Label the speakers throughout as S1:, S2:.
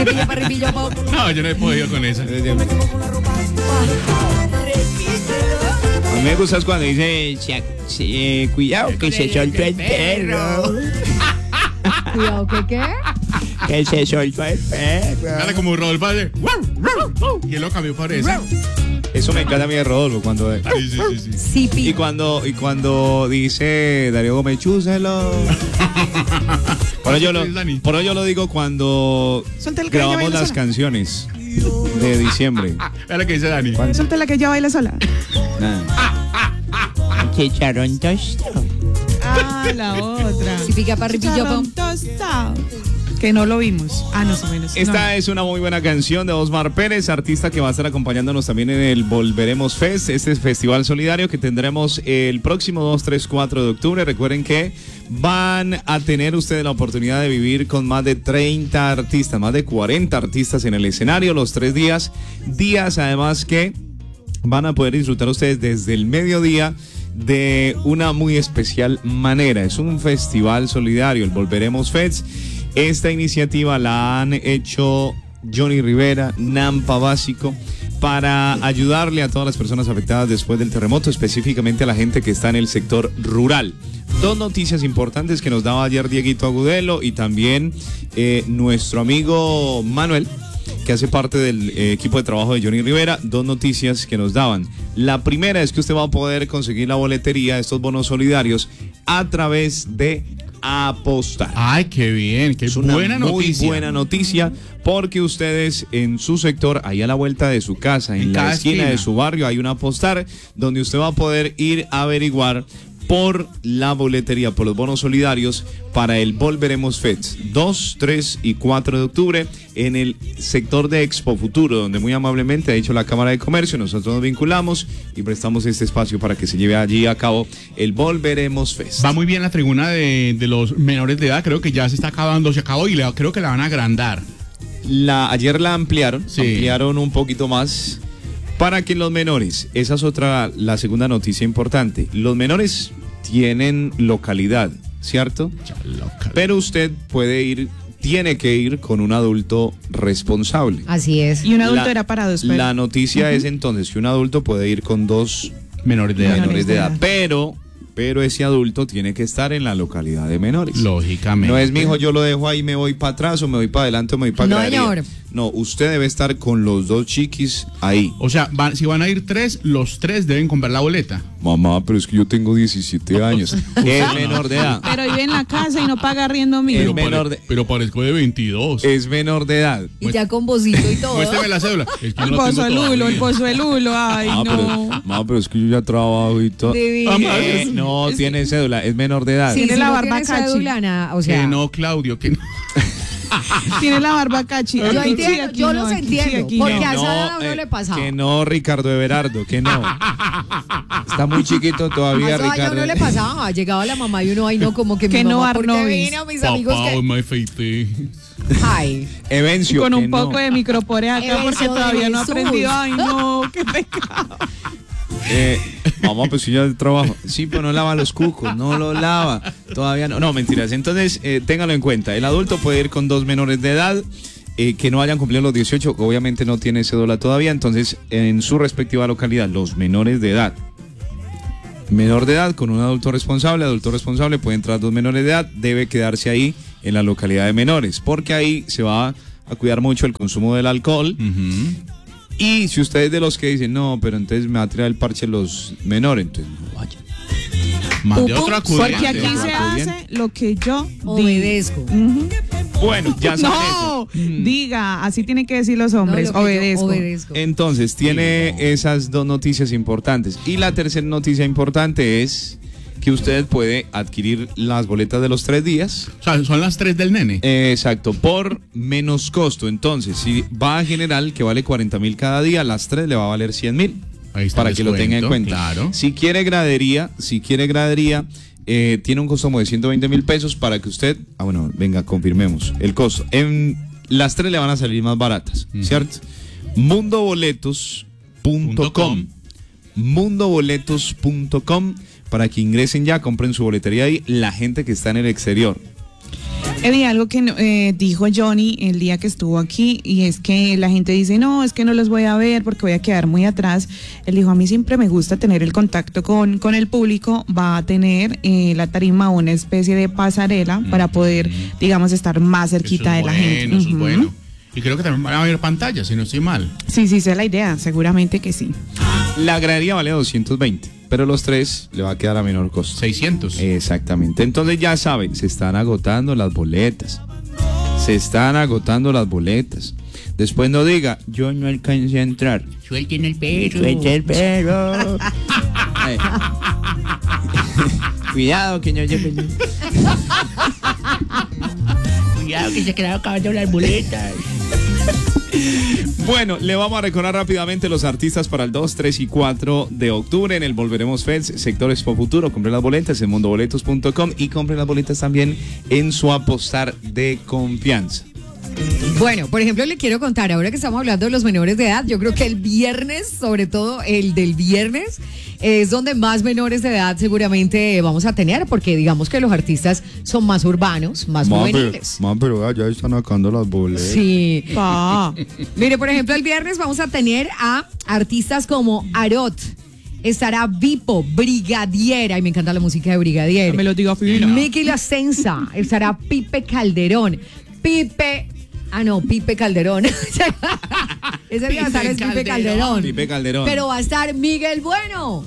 S1: Si pilla para arriba y yo pongo.
S2: No, yo no he podido con esa.
S3: A mí me gusta cuando dice, cuidado que se soltó el perro.
S1: Cuidado, ¿qué?
S3: Que se soltó el perro.
S2: Dale como Rodolfo hace. Y él lo cambió por eso.
S3: Eso me encanta a mí de Rodolfo cuando...
S2: Sí.
S1: Sí,
S3: Y cuando dice Darío Gómez, chúselo. Por ello yo lo digo cuando grabamos las canciones de diciembre.
S2: Es lo que dice Dani.
S4: Suelta la que ella baila sola.
S3: Chicharrón tostado.
S4: Ah, la otra.
S1: Si pica para arriba y yo pongo.
S4: Tostado. Que no lo vimos. Ah, no, menos.
S3: Esta es una muy buena canción de Osmar Pérez, artista que va a estar acompañándonos también en el Volveremos Fest, este festival solidario que tendremos el próximo 2, 3, 4 de octubre. Recuerden que van a tener ustedes la oportunidad de vivir con más de 30 artistas, más de 40 artistas en el escenario los 3 días. Días además que van a poder disfrutar ustedes desde el mediodía de una muy especial manera. Es un festival solidario, el Volveremos Fest. Esta iniciativa la han hecho Johnny Rivera, Nampa Básico, para ayudarle a todas las personas afectadas después del terremoto, específicamente a la gente que está en el sector rural. 2 noticias importantes que nos daba ayer Dieguito Agudelo y también nuestro amigo Manuel, que hace parte del equipo de trabajo de Johnny Rivera. 2 noticias que nos daban. La primera es que usted va a poder conseguir la boletería de estos bonos solidarios a través de Apostar.
S2: Ay, qué bien, qué buena noticia.
S3: Muy buena noticia, porque ustedes en su sector, ahí a la vuelta de su casa, en la esquina de su barrio, hay un Apostar donde usted va a poder ir a averiguar por la boletería, por los bonos solidarios para el Volveremos Fest 2, 3 y 4 de octubre en el sector de Expo Futuro, donde muy amablemente ha dicho la Cámara de Comercio, nosotros nos vinculamos y prestamos este espacio para que se lleve allí a cabo el Volveremos Fest.
S2: Va muy bien la tribuna de los menores de edad, creo que ya se está acabando, se acabó y creo que la van a agrandar.
S3: Ayer la ampliaron,
S2: sí.
S3: Ampliaron un poquito más para que los menores, esa es la segunda noticia importante, los menores tienen localidad, ¿cierto? Pero usted tiene que ir con un adulto responsable.
S1: Así es.
S4: Y un adulto era para 2 perros.
S3: La noticia es entonces que un adulto puede ir con 2
S2: menores de
S3: edad, pero ese adulto tiene que estar en la localidad de menores.
S2: Lógicamente.
S3: No es, mijo, yo lo dejo ahí, me voy para atrás o me voy para adelante o me voy para atrás.
S1: No, señor.
S3: No, usted debe estar con los 2 chiquis ahí.
S2: O sea, si van a ir 3, los 3 deben comprar la boleta.
S3: Mamá, pero es que yo tengo 17 años. Es menor de edad.
S4: Pero vive en la casa y no paga arriendo mío.
S2: Pero parezco de 22.
S3: Es menor de edad.
S1: Y ya con vocito y todo.
S2: Muéstrame la cédula. Es que
S4: El
S2: no la tengo
S4: pozuelulo, el
S2: todavía.
S4: pozuelulo, ay, no.
S3: Mamá, pero es que yo ya trabajo y todo. No tiene cédula, es menor de edad.
S1: Sí,
S4: Tiene
S1: si
S4: la
S1: no
S4: barba
S1: tiene
S4: cachi.
S1: cédula, nada, o sea,
S2: Que no, Claudio, que no.
S4: Tiene la barba cachi.
S1: Yo
S4: Aquí
S1: entiendo,
S4: sí, aquí
S1: yo
S4: no,
S1: los
S4: aquí sí,
S1: entiendo,
S4: aquí
S1: porque
S4: no.
S1: a esa edad a uno le pasaba.
S3: Que no, Ricardo Everardo, que no. Está muy chiquito todavía,
S1: A esa edad ya a
S3: Ricardo.
S1: uno le pasaba, llegaba la mamá y uno, ay no, como que
S4: Que
S1: mi
S4: no,
S1: mamá, ¿por qué
S4: Arnovis?
S1: vino? Mis amigos
S2: Papá, hoy
S1: que...
S2: me afeité.
S1: Ay,
S3: Evencio,
S4: Con un
S3: que
S4: poco
S3: no.
S4: de microporea acá
S1: Eso
S4: porque
S1: de
S4: todavía no ha
S1: Jesús.
S4: aprendido. Ay, no, qué pecado.
S3: Mamá, pues yo ya trabajo. Sí, pero no lava los cucos, no lo lava. Todavía no. No, mentiras. Entonces, téngalo en cuenta. El adulto puede ir con 2 menores de edad. Que no hayan cumplido los 18, obviamente no tiene cédula todavía, entonces en su respectiva localidad, los menores de edad. Menor de edad con un adulto responsable puede entrar 2 menores de edad, debe quedarse ahí en la localidad de menores, porque ahí se va a cuidar mucho el consumo del alcohol. Y si usted es de los que dicen, no, pero entonces me va a tirar el parche los menores, entonces no vaya.
S2: Más de otra
S4: Porque
S2: acudiente.
S4: aquí se hace lo que yo
S1: obedezco.
S3: Bueno, ya saben
S4: No,
S3: eso.
S4: diga, así tienen que decir los hombres,
S1: No, lo que yo
S4: obedezco.
S3: Entonces, tiene esas 2 noticias importantes. Y la tercera noticia importante es que usted puede adquirir las boletas de los 3 días.
S2: O sea, son las 3 del nene.
S3: Exacto, por menos costo. Entonces, si va a general, que vale 40.000 cada día, las 3 le va a valer 100.000.
S2: Ahí está
S3: Para
S2: el
S3: que lo tenga en
S2: descuento,
S3: cuenta.
S2: claro.
S3: Si quiere gradería, tiene un costo como de 120.000 pesos para que usted, venga, confirmemos el costo. En las 3 le van a salir más baratas, ¿cierto? Mundoboletos.com. Mundoboletos.com para que ingresen ya, compren su boletería ahí, la gente que está en el exterior.
S4: Eddie, algo que dijo Johnny el día que estuvo aquí, y es que la gente dice, no, es que no los voy a ver porque voy a quedar muy atrás. Él dijo, a mí siempre me gusta tener el contacto con el público. Va a tener la tarima una especie de pasarela para poder, digamos, estar más cerquita de la gente.
S2: Eso es bueno. Y creo que también van a haber pantallas, si no estoy mal.
S4: Sí, esa es la idea, seguramente que sí.
S3: La gradería vale 220, pero los 3 le va a quedar a menor costo.
S2: 600.
S3: Exactamente. Entonces ya saben, se están agotando las boletas. Después no diga, yo no alcancé a entrar.
S2: Suelten el perro.
S3: Suelte el perro. Cuidado que no llegue.
S2: Cuidado que se quedaron acabando las boletas.
S3: Bueno, le vamos a recordar rápidamente los artistas para el 2, 3 y 4 de octubre en el Volveremos Fest, sector Expo Futuro. Compre las boletas en mundoboletos.com y compre las boletas también en su apostar de confianza.
S1: Bueno, por ejemplo, le quiero contar, ahora que estamos hablando de los menores de edad, yo creo que el viernes, sobre todo el del viernes, es donde más menores de edad seguramente vamos a tener, porque digamos que los artistas son más urbanos, más juveniles.
S3: Pero ya están sacando las boletas.
S1: Sí. Mire, por ejemplo, el viernes vamos a tener a artistas como Arot. Estará Vipo, Brigadier, ay, me encanta la música de Brigadier.
S4: Me lo digo fino.
S1: Miki La Senza, estará Pipe Calderón. Pipe Calderón. Ese día va a estar es Pipe Calderón.
S3: Pipe Calderón.
S1: Pero va a estar Miguel Bueno.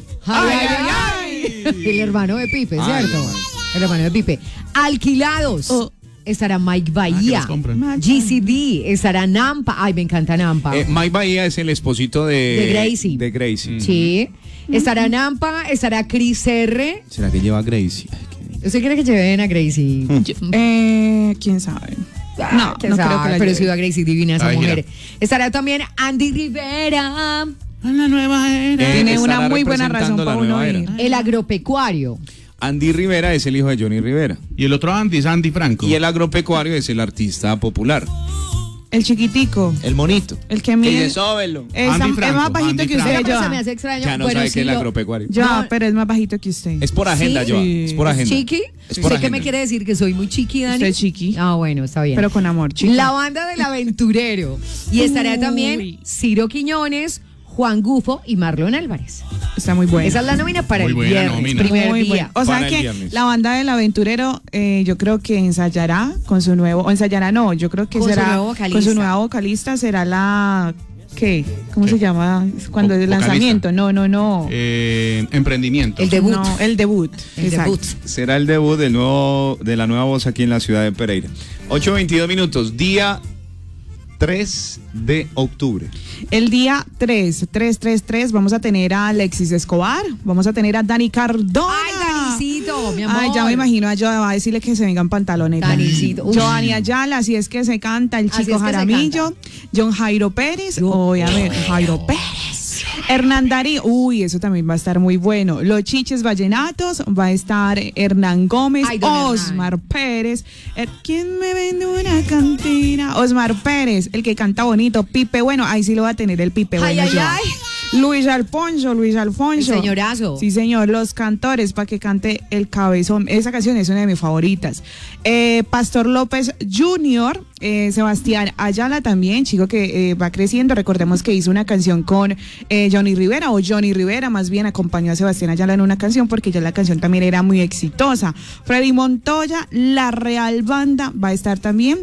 S1: Ay. El hermano de Pipe, ¿cierto? El hermano de Pipe. Alquilados. Estará Mike Bahía. GCD. Estará Nampa. Ay, me encanta Nampa.
S3: Mike Bahía es el esposito de
S1: Gracie.
S3: De Gracie.
S1: Sí. Estará Nampa. Estará Chris R.
S3: ¿Será que lleva Gracie?
S1: ¿Usted quiere que lleven a Gracie?
S4: ¿Quién sabe?
S1: No creo que la pero
S4: lleve.
S1: si va Gracie divina esa
S2: Ay,
S1: mujer.
S2: mira.
S1: Estará también Andy Rivera,
S2: La nueva era.
S4: Tiene
S3: estará
S4: una muy buena razón
S3: representando la
S4: para uno
S3: nueva era.
S4: ir.
S1: el agropecuario.
S3: Andy Rivera es el hijo de Johnny Rivera.
S2: Y el otro Andy es Andy Franco.
S3: Y el agropecuario es el artista popular.
S4: El chiquitico,
S3: El monito.
S4: el que mide.
S3: sóbelo.
S4: Es
S2: Andy
S4: más
S2: Franco,
S4: bajito
S2: Andy
S4: que
S2: Franco.
S4: usted,
S1: Pero se me
S4: Joa.
S1: hace extraño.
S3: Ya no
S1: bueno,
S3: sabe
S1: sí
S3: qué es el
S1: lo-
S3: agropecuario.
S4: Joa,
S1: No.
S4: pero es más bajito que usted.
S3: Es por agenda,
S1: Sí.
S3: Joa. Es por agenda.
S1: ¿Chiqui?
S3: Es por
S1: ¿Usted qué me
S3: agenda.
S1: quiere decir? ¿Que soy muy chiqui, Dani?
S4: Usted es chiqui.
S1: Ah, bueno, está bien.
S4: Pero con amor, chiqui.
S1: La banda del aventurero. Y estará
S4: Uy.
S1: también Ciro Quiñones, Juan Gufo y Marlon Álvarez.
S4: Está muy bueno.
S1: Esa es la nómina para
S2: Muy
S1: el
S2: buena
S1: viernes,
S2: nómina.
S1: primer
S4: Muy
S1: día.
S4: bueno. O sea
S3: Para el
S4: que
S3: viernes.
S4: la banda del aventurero, yo creo que ensayará con su nuevo, o ensayará no, yo creo que
S1: Con su
S4: será
S1: nuevo vocalista.
S4: con su nueva vocalista, será la, ¿qué? ¿Cómo se llama? Cuando es el
S2: Vocalista.
S4: lanzamiento, no.
S2: Emprendimiento.
S1: El debut.
S4: No, el debut.
S1: El
S4: Exacto.
S1: debut.
S3: Será el debut de la nueva voz aquí en la ciudad de Pereira. 8:22 minutos, día 3 de octubre.
S4: El día 3, vamos a tener a Alexis Escobar, vamos a tener a Dani Cardona.
S1: Ay, Danicito, mi amor.
S4: Ay, ya me imagino a Joa, va a decirle que se vengan pantalones.
S1: Danicito. Uy.
S4: Joanny Ayala, así es que se canta, el
S1: Así
S4: Chico
S1: es que se
S4: Jaramillo, John Jairo Pérez, obviamente, Jairo Pérez. Hernán Darío, uy, eso también va a estar muy bueno. Los Chiches Vallenatos, va a estar Hernán Gómez,
S1: Ay, don Hernán.
S4: Osmar Pérez. ¿Quién me vende una cantina? Osmar Pérez, el que canta bonito. Pipe, bueno, ahí sí lo va a tener el Pipe,
S1: Ay,
S4: bueno.
S1: ay,
S4: Joa.
S1: ay.
S4: Luis Alfonso.
S1: El señorazo.
S4: Sí, señor, Los Cantores, para que cante El Cabezón. Esa canción es una de mis favoritas. Pastor López Jr., Sebastián Ayala también, chico que va creciendo. Recordemos que hizo una canción con Johnny Rivera, más bien acompañó a Sebastián Ayala en una canción porque ya la canción también era muy exitosa. Freddy Montoya, La Real Banda va a estar también.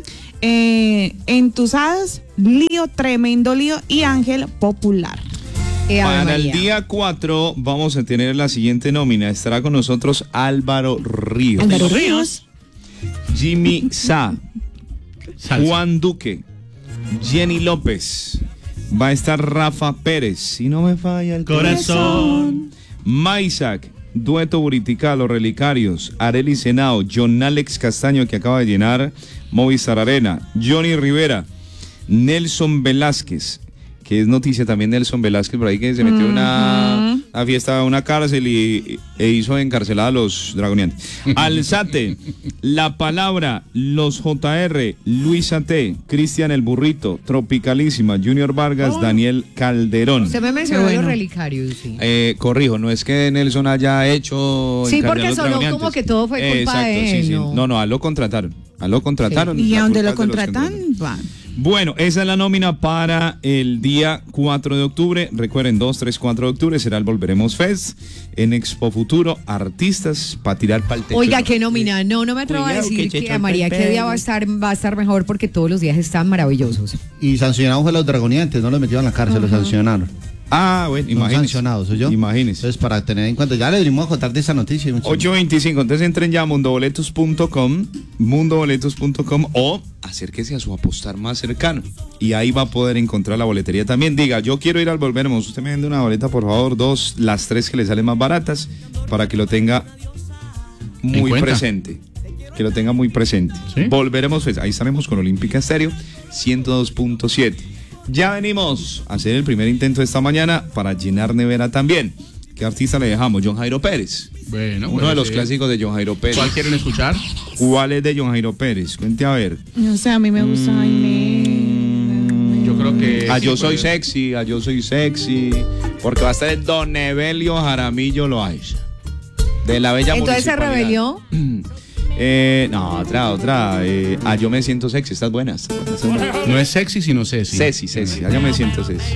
S4: Entusados, Lío, Tremendo Lío y Ángel Popular.
S1: Ave
S3: Para el
S1: María.
S3: día 4 vamos a tener la siguiente nómina. Estará con nosotros Álvaro Ríos.
S4: Álvaro Ríos.
S3: Jimmy Sa.
S2: Salsa.
S3: Juan Duque. Jenny López. Va a estar Rafa Pérez. Si no me falla el
S2: Corazón.
S3: Maisac. Dueto Buritical, Los Relicarios. Arely Senao. John Alex Castaño, que acaba de llenar Movistar Arena. Johnny Rivera. Nelson Velázquez, que es noticia también Nelson Velázquez, por ahí que se metió una fiesta, una cárcel e hizo encarcelada a los dragoniantes. Alzate, La Palabra, Los JR, Luisa T, Cristian el Burrito, Tropicalísima, Junior Vargas, Daniel Calderón.
S1: Usted me mencionó
S4: Qué bueno.
S1: los relicarios, sí.
S3: Corrijo, no es que Nelson haya hecho
S1: Sí,
S3: encarcelar a
S1: porque
S3: los
S1: sonó
S3: dragoniantes.
S1: como que todo fue culpa
S3: Exacto,
S1: de él,
S3: sí, sí.
S1: ¿no?
S3: No, a él lo contrataron. Lo contrataron.
S4: Y
S3: La
S4: a donde
S3: culpa
S4: lo
S3: es de los que
S4: contratan,
S3: contratan.
S4: van.
S3: Bueno, esa es la nómina para el día 4 de octubre. Recuerden, 2, 3, 4 de octubre será el Volveremos Fest en Expo Futuro. Artistas para tirar para el techo.
S1: Oiga, qué nómina. No me atrevo a
S5: Cuidado,
S1: decir
S5: que se
S1: que a María
S5: trompe el
S1: qué día va a estar mejor porque todos los días están maravillosos.
S6: Y sancionados fue los dragonientes, no los metieron a la cárcel, los sancionaron.
S3: Ah, bueno,
S6: Son
S3: imagínese.
S6: sancionados, ¿soy yo?
S3: Imagínese.
S6: Entonces, para tener en cuenta, ya le venimos a contar de esa noticia.
S3: 8:25, entonces entren ya a mundoboletos.com o acérquese a su apostar más cercano y ahí va a poder encontrar la boletería también. Diga, yo quiero ir al Volveremos, usted me vende una boleta, por favor, 2, las 3 que le salen más baratas, para que lo tenga muy
S2: cuenta.
S3: presente. Que lo tenga muy presente.
S2: ¿Sí?
S3: Volveremos, pues, ahí estaremos con Olímpica Estéreo 102.7. Ya venimos a hacer el primer intento de esta mañana para llenar nevera también. ¿Qué artista le dejamos? John Jairo Pérez.
S2: Bueno,
S3: Uno
S2: puede
S3: de los
S2: ser.
S3: clásicos de John Jairo Pérez.
S2: ¿Cuál quieren escuchar?
S3: ¿Cuál es de John Jairo Pérez? Cuente a ver.
S4: No sé, a mí me gusta Jaime.
S2: Yo creo que...
S3: A
S2: sí,
S3: Yo Soy
S2: pues.
S3: Sexy, a Yo Soy Sexy. Porque va a estar el Don Evelio Jaramillo Loaiza. De la bella
S1: Entonces se
S3: municipalidad.
S1: rebelió.
S3: No, otra. A Yo Me Siento Sexy, estás buena.
S2: No es sexy, sino Ceci.
S3: Ceci. A Yo Me Siento Sexy.